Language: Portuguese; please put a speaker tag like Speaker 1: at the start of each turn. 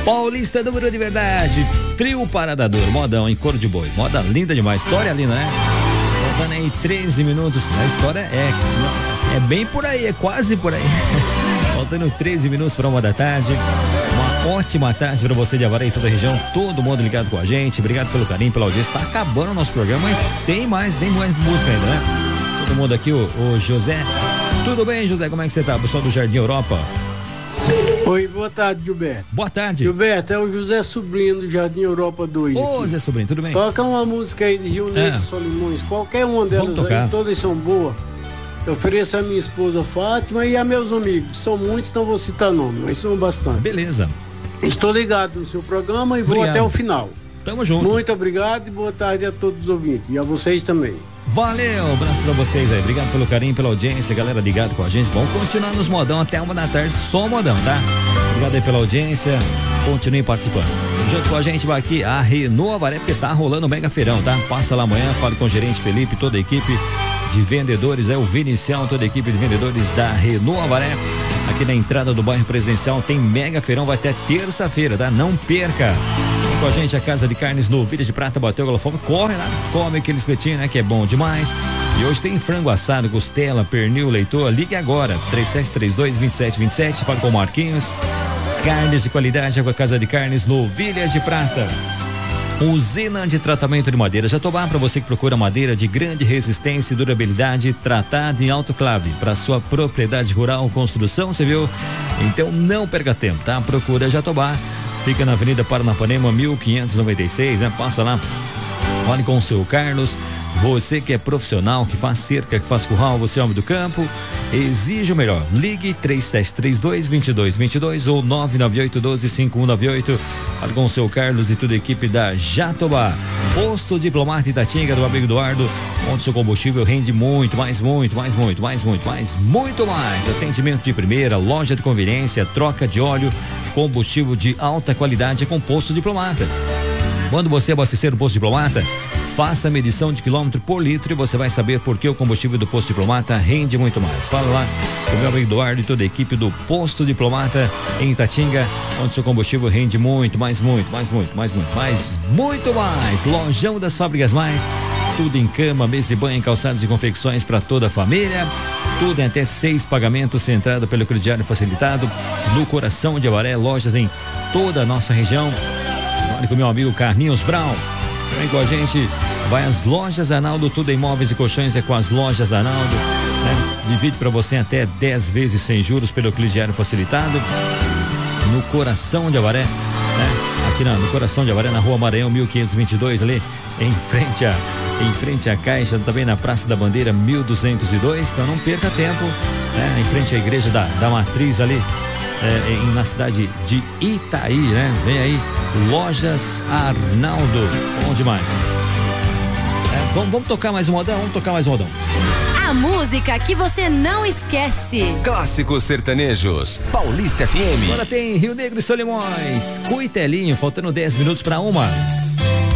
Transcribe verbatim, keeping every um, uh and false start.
Speaker 1: Paulista número de verdade, trio Paradador, modão em cor de boi, moda linda demais, história linda, né? Faltando aí treze minutos, a história é, é bem por aí, é quase por aí. Faltando treze minutos para uma da tarde. Uma ótima tarde para você de Avaré e toda a região, todo mundo ligado com a gente, obrigado pelo carinho, pela audiência. Tá acabando o nosso programa, mas tem mais, tem mais música ainda, né? Todo mundo aqui, o, o José. Tudo bem, José? Como é que você tá? Pessoal do Jardim Europa.
Speaker 2: Oi, boa tarde, Gilberto.
Speaker 1: Boa tarde.
Speaker 2: Gilberto, é o José Sobrinho do Jardim Europa dois.
Speaker 1: Ô, José Sobrinho, tudo bem?
Speaker 2: Toca uma música aí de Rio Negro, ah. Solimões, qualquer uma delas aí, todas são boas. Eu ofereço a minha esposa Fátima e a meus amigos. São muitos, não vou citar nome, mas são bastante.
Speaker 1: Beleza.
Speaker 2: Estou ligado no seu programa e vou
Speaker 1: obrigado.
Speaker 2: até o final.
Speaker 1: Tamo junto.
Speaker 2: Muito obrigado e boa tarde a todos os ouvintes e a vocês também.
Speaker 1: Valeu, um abraço pra vocês aí, obrigado pelo carinho, pela audiência, galera ligado com a gente. Vamos continuar nos modão até uma da tarde, só modão, tá? Obrigado aí pela audiência, continue participando. Junto com a gente vai aqui a Renault Avaré, porque tá rolando o mega feirão, tá? Passa lá amanhã, fala com o gerente Felipe, toda a equipe de vendedores, é o Vinicião, toda a equipe de vendedores da Renault Avaré. Aqui na entrada do bairro Presidencial tem mega feirão, vai até terça-feira, tá? Não perca! Com a gente a Casa de Carnes Novilha de Prata, bateu aquela fome, corre lá, come aquele espetinho, né, que é bom demais. E hoje tem frango assado, costela, pernil, leitoa, ligue agora, três sete três dois, dois sete dois sete, fala com o Marquinhos. Carnes de qualidade com a Casa de Carnes Novilha de Prata. Usina de tratamento de madeira Jatobá, para você que procura madeira de grande resistência e durabilidade, tratada em autoclave para sua propriedade rural, construção civil. Então não perca tempo, tá? Procura Jatobá. Fica na Avenida Paranapanema, mil quinhentos e noventa e seis, né? Passa lá, fale com o seu Carlos. Você que é profissional, que faz cerca, que faz curral, você é homem do campo, exige o melhor. Ligue três sete três dois, dois dois dois dois ou nove nove oito um dois, cinco um nove oito. Fale com o seu Carlos e toda a equipe da Jatobá. Posto Diplomata Itatinga do amigo Eduardo, onde seu combustível rende muito, mais, muito, mais, muito, mais, muito, mais, muito mais. Atendimento de primeira, loja de conveniência, troca de óleo, combustível de alta qualidade com Posto Diplomata. Quando você abastecer o Posto Diplomata, faça a medição de quilômetro por litro e você vai saber por que o combustível do Posto Diplomata rende muito mais. Fala lá com o meu amigo Eduardo e toda a equipe do Posto Diplomata em Itatinga, onde seu combustível rende muito, mais, muito, mais, muito, mais, muito, mais, muito mais. Lojão das Fábricas Mais, tudo em cama, mesa e banho, calçados e confecções para toda a família. Tudo em até seis pagamentos, entrada pelo crediário facilitado. No coração de Avaré, lojas em toda a nossa região. Olha com o meu amigo Carlinhos Brown. Vem com a gente, vai às lojas Arnaldo, tudo em móveis e colchões é com as lojas Arnaldo, né? Divide para você até dez vezes sem juros pelo crediário facilitado. No coração de Avaré, né? Aqui na, no coração de Avaré, na rua Maranhão, mil quinhentos e vinte e dois, ali em frente a, em frente à Caixa, também na Praça da Bandeira, mil duzentos e dois, então não perca tempo, né? Em frente à igreja da, da Matriz ali. É, em, na cidade de Itaí, né? Vem aí, Lojas Arnaldo. Bom demais. É, vamos, vamos tocar mais um modão? Vamos tocar mais um modão.
Speaker 3: A música que você não esquece.
Speaker 4: Clássicos sertanejos, Paulista F M.
Speaker 1: Agora tem Rio Negro e Solimões, Cuitelinho, faltando dez minutos para uma.